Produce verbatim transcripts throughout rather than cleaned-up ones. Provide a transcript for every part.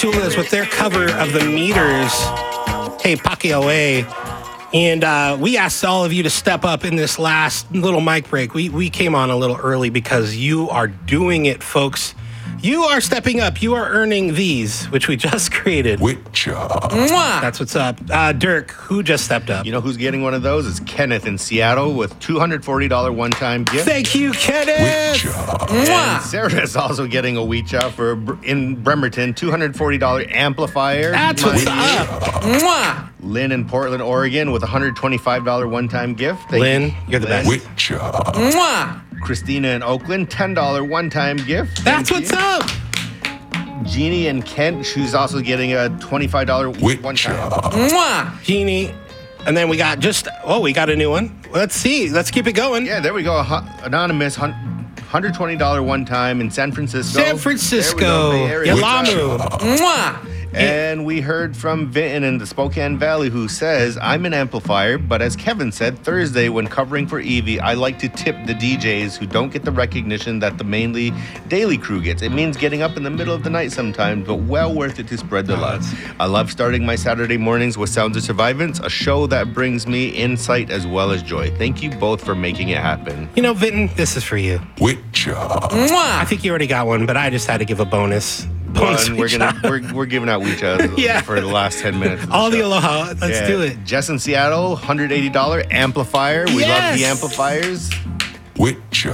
Azulas with their cover of the Meters, Hey Pakiawe. And uh, we asked all of you to step up in this last little mic break. We, we came on a little early because you are doing it, folks. You are stepping up. You are earning these, which we just created. Witcher. That's what's up. Uh, Dirk, who just stepped up? You know who's getting one of those? It's Kenneth in Seattle with two hundred forty dollars one-time gift. Thank you, Kenneth. And Sarah is also getting a Weecha for Br- in Bremerton, two hundred forty dollars amplifier. That's what's up. Lynn in Portland, Oregon with a one hundred twenty-five dollars one-time gift. Thank Lynn, you. you're the best. Witcher. Christina in Oakland, ten dollars one-time gift. That's Thank what's you. up. Jeannie in Kent, she's also getting a twenty-five dollars one-time. Jeannie. And then we got just, oh, we got a new one. Let's see. Let's keep it going. Yeah, there we go. Hu- Anonymous, hun- one hundred twenty dollars one-time in San Francisco. San Francisco. There we go, Bay Area. Yalamu. And we heard from Vinton in the Spokane Valley who says, I'm an amplifier, but as Kevin said, Thursday when covering for Evie, I like to tip the D Js who don't get the recognition that the mainly daily crew gets. It means getting up in the middle of the night sometimes, but well worth it to spread the love. I love starting my Saturday mornings with Sounds of Survivance, a show that brings me insight as well as joy. Thank you both for making it happen. You know, Vinton, this is for you. Witcher. I think you already got one, but I just had to give a bonus. Bonus One, we're Weecha. gonna we're, we're giving out Weecha Yeah. for the last ten minutes. of the All the show. aloha. Let's Yeah. do it. Jess in Seattle, one hundred eighty dollars amplifier. We Yes. love the amplifiers. Witcher.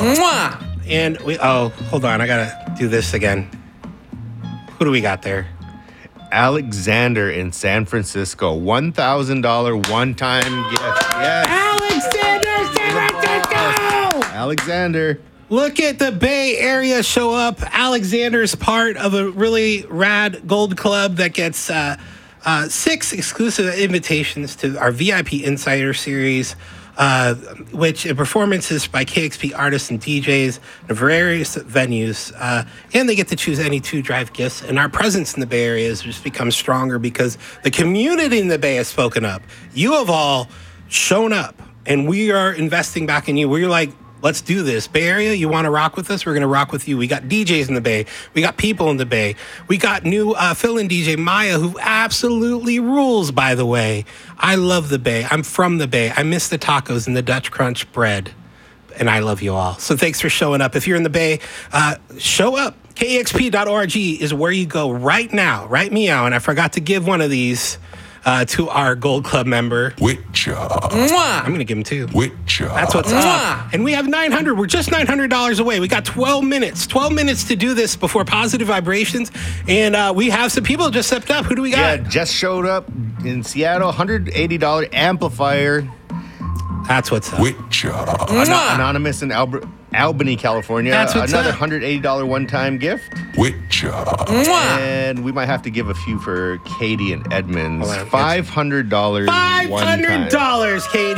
And we, oh, hold on. I got to do this again. Who do we got there? Alexander in San Francisco, one thousand dollars one-time gift. Yes, Alexander San Francisco! Alexander. Look at the Bay Area show up. Alexander's part of a really rad gold club that gets uh, uh, six exclusive invitations to our V I P Insider Series, uh, which are performances by K X P artists and D Js in various venues. Uh, and they get to choose any two drive gifts. And our presence in the Bay Area has just become stronger because the community in the Bay has spoken up. You have all shown up, and we are investing back in you. We're like, let's do this. Bay Area, you want to rock with us? We're going to rock with you. We got D Js in the Bay. We got people in the Bay. We got new uh, fill-in D J Maya, who absolutely rules, by the way. I love the Bay. I'm from the Bay. I miss the tacos and the Dutch Crunch bread. And I love you all. So thanks for showing up. If you're in the Bay, uh, show up. K X P dot org is where you go right now. Right meow. And I forgot to give one of these Uh, to our Gold Club member. Witcher. I'm going to give him two. Witcher. That's what's up. And we have nine hundred. We're just nine hundred dollars away. We got twelve minutes. twelve minutes to do this before Positive Vibrations. And uh, we have some people just stepped up. Who do we Yeah, got? just showed up in Seattle, one hundred eighty dollars amplifier. That's what's up. Witcher. Ano- Anonymous in Alber- Albany, California. That's what's Another up. one hundred eighty dollars one-time gift. Witcher. And we might have to give a few for Katie and Edmonds. Hold on. five hundred dollars five hundred one-time. dollars, Katie.